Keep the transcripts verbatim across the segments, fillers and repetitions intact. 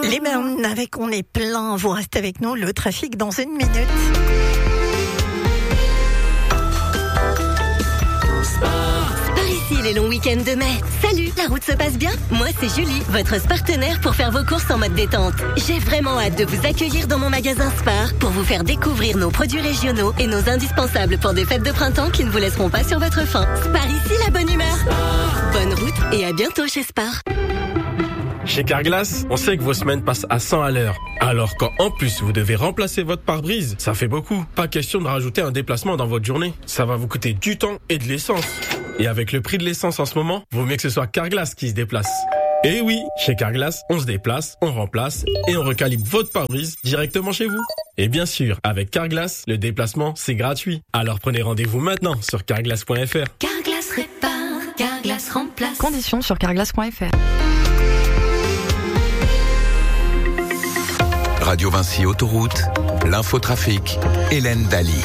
Les mains avec on est plein, vous restez avec nous, le trafic dans une minute. Ici les longs week-ends de mai. Salut, la route se passe bien? Moi c'est Julie, votre partenaire pour faire vos courses en mode détente. J'ai vraiment hâte de vous accueillir dans mon magasin Spar pour vous faire découvrir nos produits régionaux et nos indispensables pour des fêtes de printemps qui ne vous laisseront pas sur votre faim. Spar ici, la bonne humeur. Spar. Bonne route et à bientôt chez Spar. Chez Carglass, on sait que vos semaines passent à cent à l'heure. Alors quand en plus vous devez remplacer votre pare-brise, ça fait beaucoup. Pas question de rajouter un déplacement dans votre journée. Ça va vous coûter du temps et de l'essence. Et avec le prix de l'essence en ce moment, vaut mieux que ce soit Carglass qui se déplace. Et oui, chez Carglass, on se déplace, on remplace et on recalibre votre pare-brise directement chez vous. Et bien sûr, avec Carglass, le déplacement, c'est gratuit. Alors prenez rendez-vous maintenant sur carglass point f r. Carglass répare, Carglass remplace. Conditions sur carglass point f r. Radio Vinci Autoroute, l'infotrafic, Hélène Daly.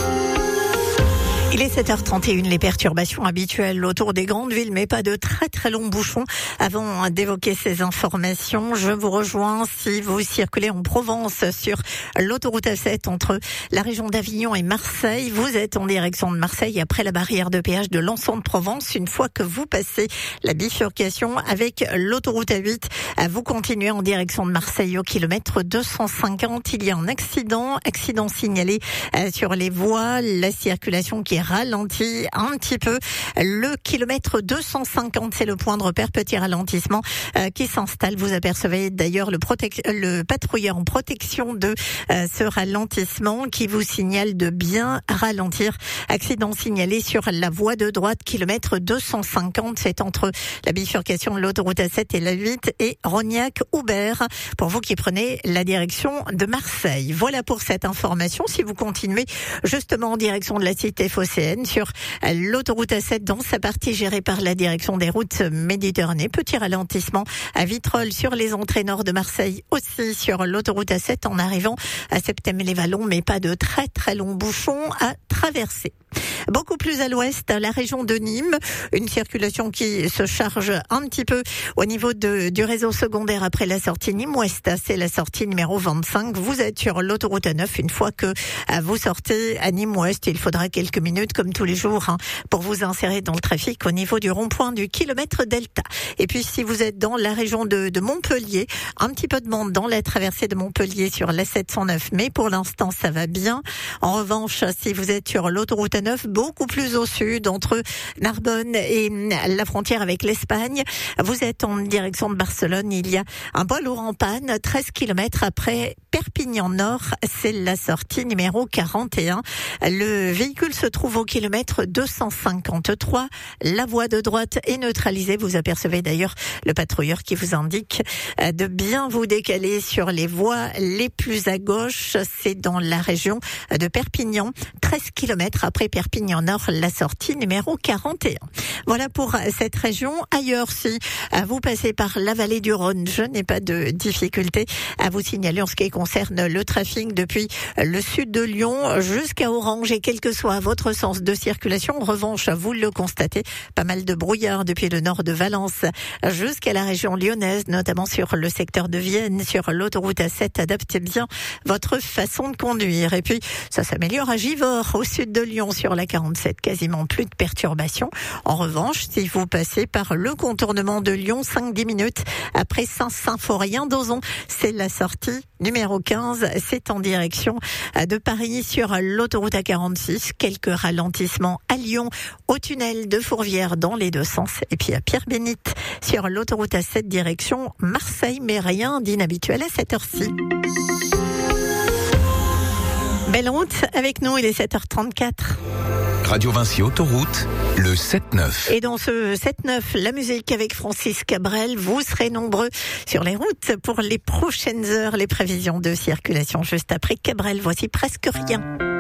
Il est sept heures trente et une, les perturbations habituelles autour des grandes villes, mais pas de très très longs bouchons. Avant d'évoquer ces informations, je vous rejoins si vous circulez en Provence sur l'autoroute A sept entre la région d'Avignon et Marseille. Vous êtes en direction de Marseille après la barrière de péage de Lançon-de-Provence. Une fois que vous passez la bifurcation avec l'autoroute A huit, vous continuez en direction de Marseille au kilomètre deux cent cinquante. Il y a un accident, accident signalé sur les voies, la circulation qui est ralenti un petit peu. Le kilomètre deux cent cinquante, c'est le point de repère, petit ralentissement euh, qui s'installe. Vous apercevez d'ailleurs le, protec- le patrouilleur en protection de euh, ce ralentissement qui vous signale de bien ralentir. Accident signalé sur la voie de droite, kilomètre deux cent cinquante. C'est entre la bifurcation de l'autoroute A sept et la huit et Rognac-Houbert pour vous qui prenez la direction de Marseille. Voilà pour cette information. Si vous continuez justement en direction de la cité phocéenne sur l'autoroute A sept dans sa partie gérée par la direction des routes Méditerranée. Petit ralentissement à Vitrolles sur les entrées nord de Marseille, aussi sur l'autoroute A sept en arrivant à Septème-les-Vallons, mais pas de très très longs bouchons à traverser. Beaucoup plus à l'ouest, la région de Nîmes, une circulation qui se charge un petit peu au niveau de, du réseau secondaire après la sortie Nîmes-Ouest. C'est la sortie numéro vingt-cinq. Vous êtes sur l'autoroute A neuf. Une fois que vous sortez à Nîmes-Ouest, il faudra quelques minutes, comme tous les jours, hein, pour vous insérer dans le trafic au niveau du rond-point du kilomètre delta. Et puis, si vous êtes dans la région de, de Montpellier, un petit peu de monde dans la traversée de Montpellier sur la sept cent neuf, mais pour l'instant, ça va bien. En revanche, si vous êtes sur l'autoroute A neuf, beaucoup plus au sud, entre Narbonne et la frontière avec l'Espagne. Vous êtes en direction de Barcelone. Il y a un poids lourd en panne, treize kilomètres après Perpignan Nord. C'est la sortie numéro quarante et un. Le véhicule se trouve au kilomètre deux cent cinquante-trois. La voie de droite est neutralisée. Vous apercevez d'ailleurs le patrouilleur qui vous indique de bien vous décaler sur les voies les plus à gauche. C'est dans la région de Perpignan. treize kilomètres après Perpignan Nord, la sortie numéro quarante et un. Voilà pour cette région. Ailleurs, si vous passez par la vallée du Rhône, je n'ai pas de difficulté à vous signaler en ce qui concerne le trafic depuis le sud de Lyon jusqu'à Orange et quel que soit votre sens de circulation. En revanche, vous le constatez, pas mal de brouillard depuis le nord de Valence jusqu'à la région lyonnaise, notamment sur le secteur de Vienne, sur l'autoroute A sept. Adaptez bien votre façon de conduire. Et puis, ça s'améliore à Givors, au sud de Lyon, sur la quarante-sept. Quasiment plus de perturbations. En revanche, si vous passez par le contournement de Lyon, cinq à dix minutes après Saint-Symphorien-d'Ozon, c'est la sortie numéro quinze. C'est en direction de Paris sur l'autoroute A quarante-six. Quelques ralentissements à Lyon, au tunnel de Fourvière dans les deux sens. Et puis à Pierre-Bénite sur l'autoroute A sept direction Marseille, mais rien d'inhabituel à cette heure-ci. Belle route avec nous, il est sept heures trente-quatre. Radio Vinci Autoroute, le sept neuf. Et dans ce sept neuf, la musique avec Francis Cabrel, vous serez nombreux sur les routes pour les prochaines heures, les prévisions de circulation. Juste après Cabrel, voici Presque Rien.